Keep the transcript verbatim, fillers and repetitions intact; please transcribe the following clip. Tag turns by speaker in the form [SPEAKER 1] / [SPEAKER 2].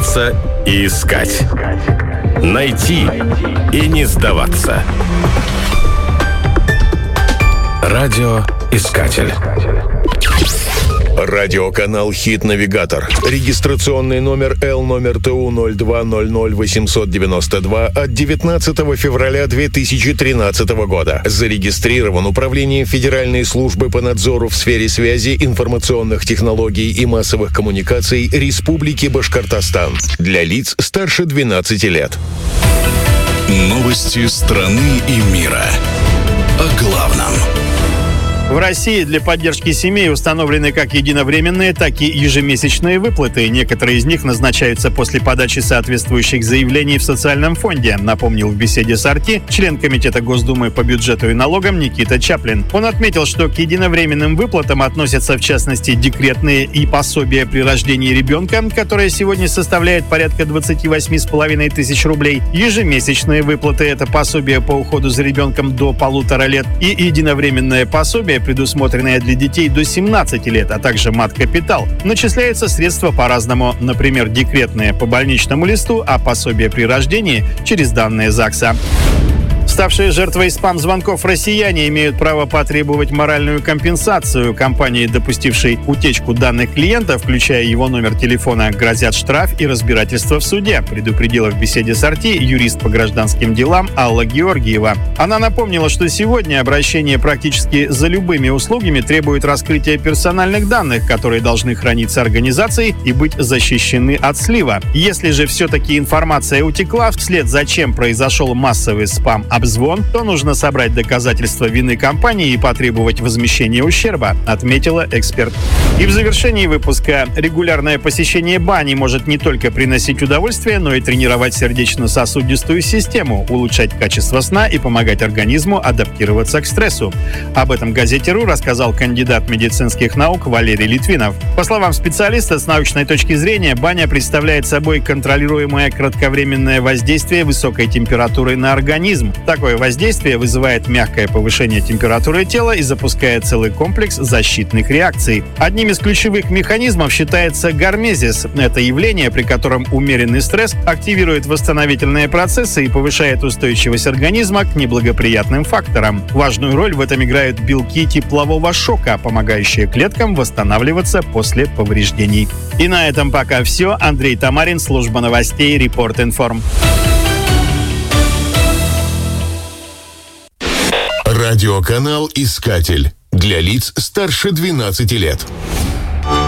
[SPEAKER 1] Бояться и искать. Найти и не сдаваться. Радиоискатель.
[SPEAKER 2] Радиоканал «Хит-навигатор». Регистрационный номер Л номер ТУ ноль два ноль ноль восемьсот девяносто два от девятнадцатого февраля две тысячи тринадцатого года. Зарегистрирован Управлением Федеральной службы по надзору в сфере связи, информационных технологий и массовых коммуникаций Республики Башкортостан. Для лиц старше двенадцати лет.
[SPEAKER 3] Новости страны и мира. О главном.
[SPEAKER 4] В России для поддержки семей установлены как единовременные, так и ежемесячные выплаты. Некоторые из них назначаются после подачи соответствующих заявлений в социальном фонде, напомнил в беседе с Арти член Комитета Госдумы по бюджету и налогам Никита Чаплин. Он отметил, что к единовременным выплатам относятся в частности декретные и пособия при рождении ребенка, которое сегодня составляет порядка двадцать восемь с половиной тысяч рублей, ежемесячные выплаты – это пособие по уходу за ребенком до полутора лет, и единовременное пособие, предусмотренные для детей до семнадцати лет, а также мат-капитал. Начисляются средства по-разному. Например, декретные по больничному листу, а пособие при рождении через данные ЗАГСа. Ставшие жертвой спам-звонков россияне имеют право потребовать моральную компенсацию. Компании, допустившей утечку данных клиента, включая его номер телефона, грозят штраф и разбирательство в суде, предупредила в беседе с Арти юрист по гражданским делам Алла Георгиева. Она напомнила, что сегодня обращение практически за любыми услугами требует раскрытия персональных данных, которые должны храниться организацией и быть защищены от слива. Если же все-таки информация утекла, вслед за чем произошел массовый спам обзвон, то нужно собрать доказательства вины компании и потребовать возмещения ущерба, отметила эксперт. И в завершении выпуска: регулярное посещение бани может не только приносить удовольствие, но и тренировать сердечно-сосудистую систему, улучшать качество сна и помогать организму адаптироваться к стрессу. Об этом газете РУ рассказал кандидат медицинских наук Валерий Литвинов. По словам специалиста, с научной точки зрения, баня представляет собой контролируемое кратковременное воздействие высокой температуры на организм. Такое воздействие вызывает мягкое повышение температуры тела и запускает целый комплекс защитных реакций. Одним из ключевых механизмов считается гормезис. Это явление, при котором умеренный стресс активирует восстановительные процессы и повышает устойчивость организма к неблагоприятным факторам. Важную роль в этом играют белки теплового шока, помогающие клеткам восстанавливаться после повреждений. И на этом пока все. Андрей Тамарин, служба новостей Репорт-Информ.
[SPEAKER 2] Радиоканал «Искатель» для лиц старше двенадцати лет.